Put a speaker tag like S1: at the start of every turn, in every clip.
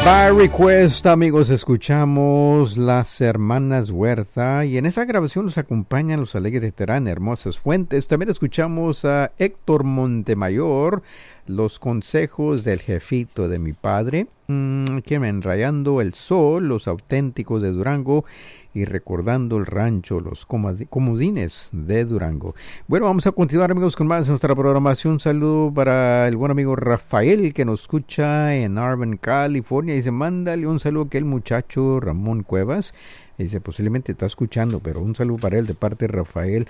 S1: By request, amigos, escuchamos Las Hermanas Huerta y en esa grabación nos acompañan los Alegres de Terán, Hermosas Fuentes. También escuchamos a Héctor Montemayor, Los Consejos del Jefito de mi Padre, que Rayando el Sol, Los Auténticos de Durango y Recordando el Rancho, Los Comodines de Durango. Bueno, vamos a continuar, amigos, con más de nuestra programación. Un saludo para el buen amigo Rafael, que nos escucha en Arvin, California. Dice, mándale un saludo que el muchacho Ramón Cuevas. Dice, posiblemente está escuchando, pero un saludo para él de parte de Rafael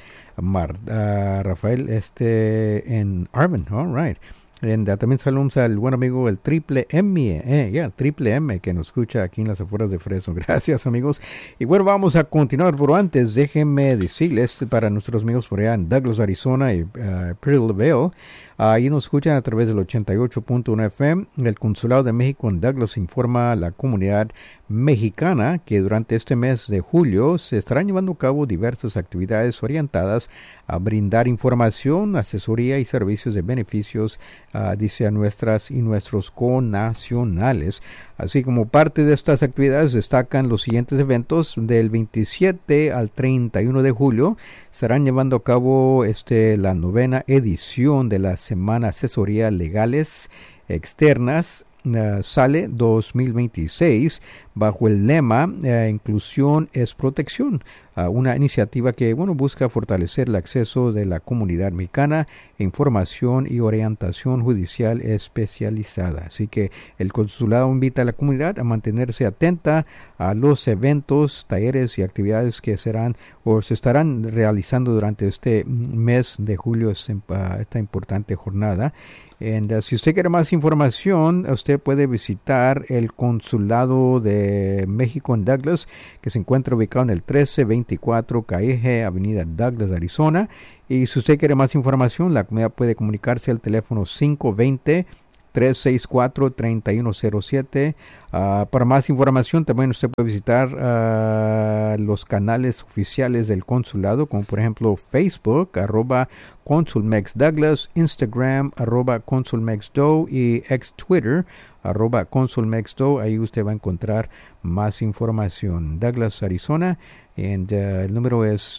S1: Rafael en Arvin, all right. También saludos al buen amigo el Triple M, Triple M, que nos escucha aquí en las afueras de Fresno. Gracias, amigos. Y bueno, vamos a continuar, pero antes déjenme decirles para nuestros amigos por allá en Douglas, Arizona y Prittleville, ahí nos escuchan a través del 88.1 FM. El Consulado de México en Douglas informa a la comunidad mexicana que durante este mes de julio se estarán llevando a cabo diversas actividades orientadas a brindar información, asesoría y servicios de beneficios, dice, a nuestras y nuestros connacionales. Así como parte de estas actividades destacan los siguientes eventos. Del 27 al 31 de julio estarán llevando a cabo la 9ª edición de la Semana Asesoría Legales Externas SALE 2026 bajo el lema Inclusión es Protección, una iniciativa que busca fortalecer el acceso de la comunidad mexicana a información y orientación judicial especializada. Así que el consulado invita a la comunidad a mantenerse atenta a los eventos, talleres y actividades que serán o se estarán realizando durante este mes de julio, esta importante jornada. Si usted quiere más información, usted puede visitar el Consulado de México en Douglas, que se encuentra ubicado en el 1324 Calle Avenida Douglas, Arizona. Y si usted quiere más información, la comunidad puede comunicarse al teléfono 520-364-3107. Para más información también usted puede visitar los canales oficiales del consulado, como por ejemplo Facebook, @ConsulMexDouglas, Instagram, @ConsulMexDo y Twitter, @ConsulMexDo. Ahí usted va a encontrar más información. Douglas, Arizona. El número es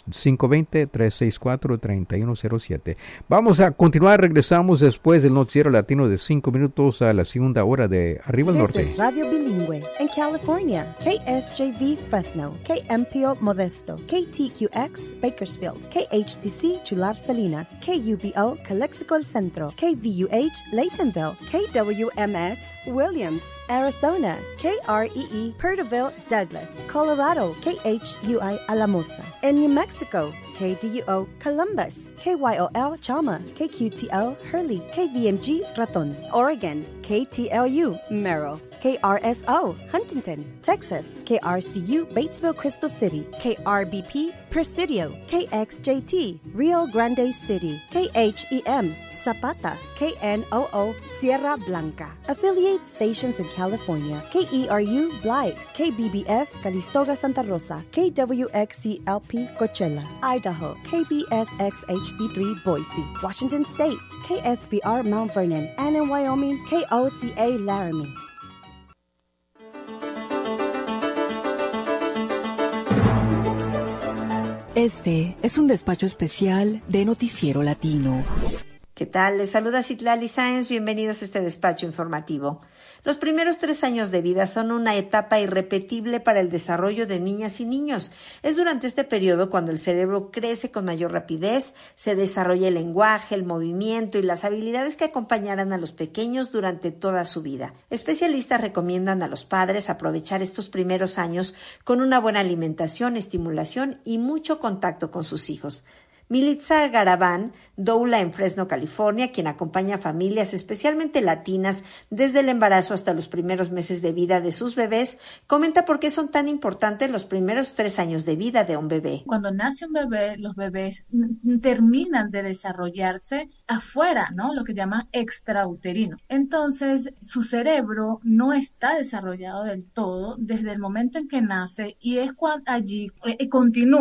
S1: 520-364-3107. Vamos a continuar, regresamos después del noticiero latino de 5 minutos a la segunda hora de Arriba al Norte.
S2: This is Radio Bilingüe en California, KSJV Fresno, KMPO Modesto, KTQX Bakersfield, KHTC Chular Salinas, KUBO Calexico El Centro, KVUH Laytonville, KWMS Williams, Arizona, KREE Perterville Douglas, Colorado, KHUI Alamosa. En New Mexico, KDUO Columbus, KYOL Chama, KQTL Hurley, KVMG Raton. Oregon, KTLU Merrill, KRSO Huntington, Texas, KRCU Batesville Crystal City, KRBP Presidio, KXJT Rio Grande City, KHEM Zapata, KNOO Sierra Blanca. Affiliate stations in California, KERU Blythe, KBBF Calistoga Santa Rosa, KWXCLP Coachella, Idaho, KBSXHD3 Boise, Washington State, KSBR Mount Vernon, and in Wyoming, KOCA Laramie.
S3: Este es un despacho especial de Noticiero Latino.
S4: ¿Qué tal? Les saluda Citlali Sáenz. Bienvenidos a este despacho informativo. Los primeros 3 años de vida son una etapa irrepetible para el desarrollo de niñas y niños. Es durante este periodo cuando el cerebro crece con mayor rapidez, se desarrolla el lenguaje, el movimiento y las habilidades que acompañarán a los pequeños durante toda su vida. Especialistas recomiendan a los padres aprovechar estos primeros años con una buena alimentación, estimulación y mucho contacto con sus hijos. Militza Garabán, doula en Fresno, California, quien acompaña a familias especialmente latinas desde el embarazo hasta los primeros meses de vida de sus bebés, comenta por qué son tan importantes los primeros 3 años de vida de un bebé.
S5: Cuando nace un bebé, los bebés terminan de desarrollarse afuera, ¿no? Lo que llaman extrauterino. Entonces, su cerebro no está desarrollado del todo desde el momento en que nace y es cuando allí continúa.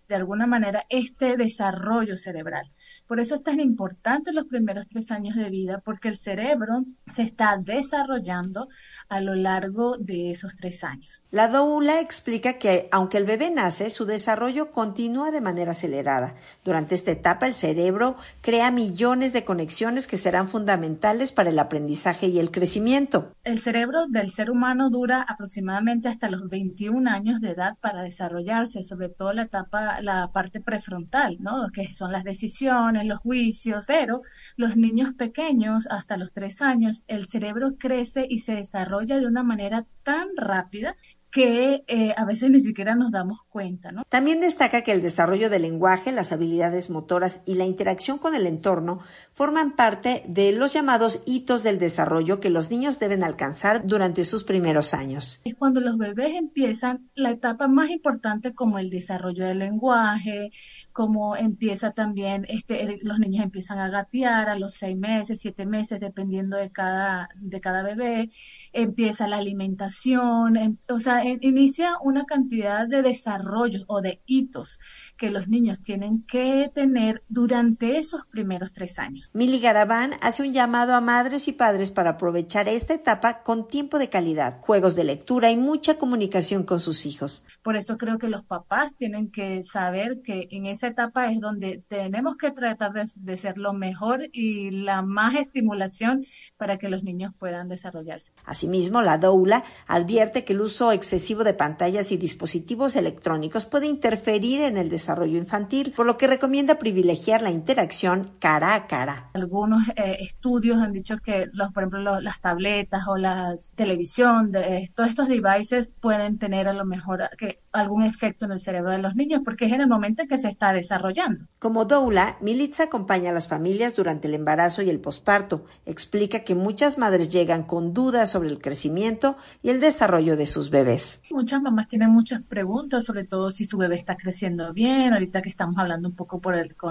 S5: de alguna manera este desarrollo cerebral. Por eso es tan importante los primeros 3 años de vida, porque el cerebro se está desarrollando a lo largo de esos 3 años.
S4: La doula explica que aunque el bebé nace, su desarrollo continúa de manera acelerada. Durante esta etapa, el cerebro crea millones de conexiones que serán fundamentales para el aprendizaje y el crecimiento.
S5: El cerebro del ser humano dura aproximadamente hasta los 21 años de edad para desarrollarse, sobre todo la parte prefrontal, ¿no? Que son las decisiones, los juicios, pero los niños pequeños hasta los 3 años, el cerebro crece y se desarrolla de una manera tan rápida que a veces ni siquiera nos damos cuenta, ¿no?
S4: También destaca que el desarrollo del lenguaje, las habilidades motoras y la interacción con el entorno forman parte de los llamados hitos del desarrollo que los niños deben alcanzar durante sus primeros años.
S5: Es cuando los bebés empiezan la etapa más importante, como el desarrollo del lenguaje, como empieza también, los niños empiezan a gatear a los 6 meses, 7 meses, dependiendo de cada bebé, empieza la alimentación, inicia una cantidad de desarrollos o de hitos que los niños tienen que tener durante esos primeros 3 años.
S4: Mili Garabán hace un llamado a madres y padres para aprovechar esta etapa con tiempo de calidad, juegos de lectura y mucha comunicación con sus hijos.
S5: Por eso creo que los papás tienen que saber que en esa etapa es donde tenemos que tratar de ser lo mejor y la más estimulación para que los niños puedan desarrollarse.
S4: Asimismo, la doula advierte que el uso excesivo de pantallas y dispositivos electrónicos puede interferir en el desarrollo infantil, por lo que recomienda privilegiar la interacción cara a cara.
S5: Algunos estudios han dicho que, por ejemplo, las tabletas o la televisión, todos estos devices pueden tener a lo mejor algún efecto en el cerebro de los niños, porque es en el momento en que se está desarrollando.
S4: Como doula, Militza acompaña a las familias durante el embarazo y el posparto. Explica que muchas madres llegan con dudas sobre el crecimiento y el desarrollo de sus bebés.
S5: Muchas mamás tienen muchas preguntas, sobre todo si su bebé está creciendo bien, ahorita que estamos hablando un poco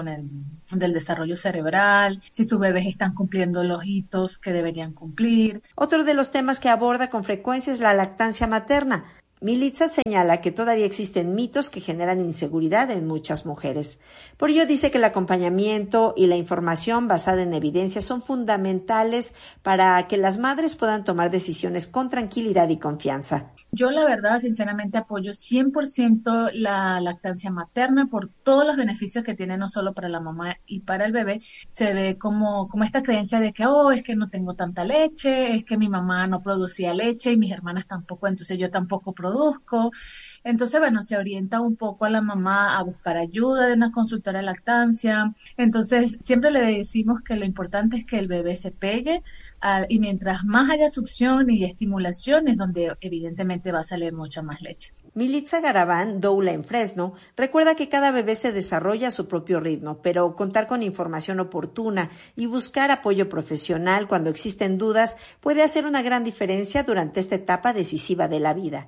S5: del desarrollo cerebral, si sus bebés están cumpliendo los hitos que deberían cumplir.
S4: Otro de los temas que aborda con frecuencia es la lactancia materna. Militza señala que todavía existen mitos que generan inseguridad en muchas mujeres. Por ello dice que el acompañamiento y la información basada en evidencia son fundamentales para que las madres puedan tomar decisiones con tranquilidad y confianza.
S5: Yo la verdad, sinceramente, apoyo 100% la lactancia materna por todos los beneficios que tiene no solo para la mamá y para el bebé. Se ve como esta creencia de que, es que no tengo tanta leche, es que mi mamá no producía leche y mis hermanas tampoco, entonces yo tampoco produzco. Entonces, se orienta un poco a la mamá a buscar ayuda de una consultora de lactancia. Entonces, siempre le decimos que lo importante es que el bebé se pegue y mientras más haya succión y estimulación es donde evidentemente va a salir mucha más leche.
S4: Militza Garabán, doula en Fresno, recuerda que cada bebé se desarrolla a su propio ritmo, pero contar con información oportuna y buscar apoyo profesional cuando existen dudas puede hacer una gran diferencia durante esta etapa decisiva de la vida.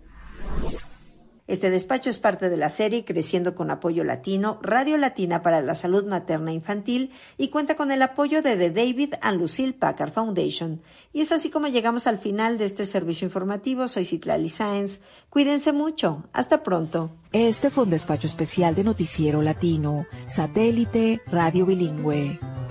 S4: Este despacho es parte de la serie Creciendo con Apoyo Latino, Radio Latina para la Salud Materna e Infantil, y cuenta con el apoyo de The David and Lucille Packard Foundation. Y es así como llegamos al final de este servicio informativo. Soy Citlali Sáenz. Cuídense mucho. Hasta pronto.
S3: Este fue un despacho especial de Noticiero Latino, Satélite Radio Bilingüe.